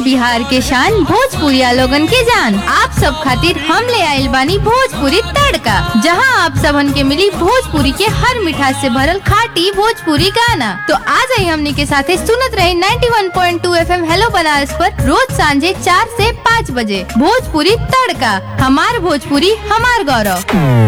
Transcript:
बिहार के शान भोजपुरिया लोगन के जान। आप सब खातिर हम ले आइल बानी भोजपुरी तड़का, जहां आप सबन के मिली भोजपुरी के हर मिठास से भरल खाटी भोजपुरी गाना। तो आ जाइए हमनी के साथे सुनत रहे 91.2 FM हेलो बनारस पर रोज सांझे 4 से 5 बजे। भोजपुरी तड़का, हमार भोजपुरी हमार गौरव।